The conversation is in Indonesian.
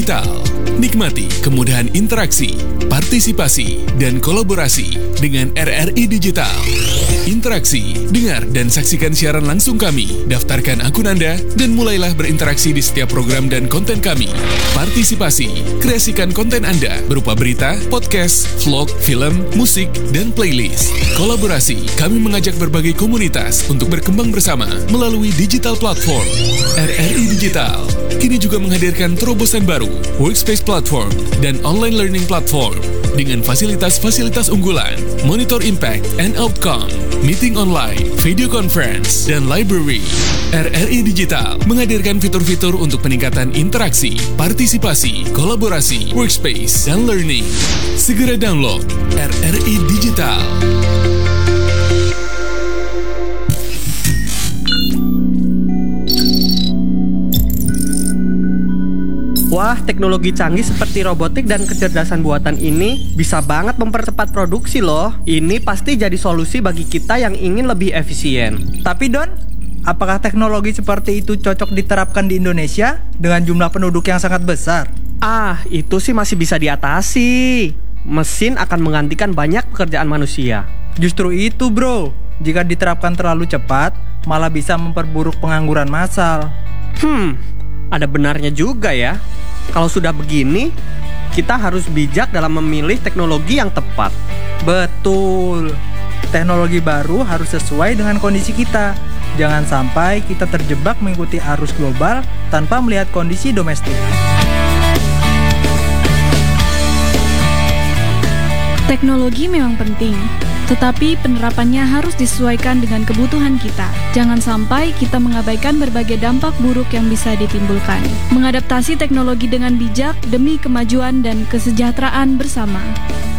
Digital. Nikmati kemudahan interaksi, partisipasi, dan kolaborasi dengan RRI Digital. Interaksi, dengar dan saksikan siaran langsung kami, daftarkan akun Anda, dan mulailah berinteraksi di setiap program dan konten kami. Partisipasi, kreasikan konten Anda berupa berita, podcast, vlog, film, musik, dan playlist. Kolaborasi, kami mengajak berbagai komunitas untuk berkembang bersama melalui digital platform. RRI Digital kini juga menghadirkan terobosan baru, workspace platform, dan online learning platform dengan fasilitas-fasilitas unggulan, monitor impact and outcome, meeting online, video conference, dan library. RRI Digital menghadirkan fitur-fitur untuk peningkatan interaksi, partisipasi, kolaborasi, workspace, dan learning. Segera download RRI Digital. Wah, teknologi canggih seperti robotik dan kecerdasan buatan ini bisa banget mempercepat produksi loh. Ini pasti jadi solusi bagi kita yang ingin lebih efisien. Tapi Don, apakah teknologi seperti itu cocok diterapkan di Indonesia dengan jumlah penduduk yang sangat besar? Itu sih masih bisa diatasi. Mesin akan menggantikan banyak pekerjaan manusia. Justru itu bro, jika diterapkan terlalu cepat, malah bisa memperburuk pengangguran massal. Ada benarnya juga ya. Kalau sudah begini, kita harus bijak dalam memilih teknologi yang tepat. Betul. Teknologi baru harus sesuai dengan kondisi kita. Jangan sampai kita terjebak mengikuti arus global tanpa melihat kondisi domestik. Teknologi memang penting, tetapi penerapannya harus disesuaikan dengan kebutuhan kita. Jangan sampai kita mengabaikan berbagai dampak buruk yang bisa ditimbulkan. Mengadaptasi teknologi dengan bijak demi kemajuan dan kesejahteraan bersama.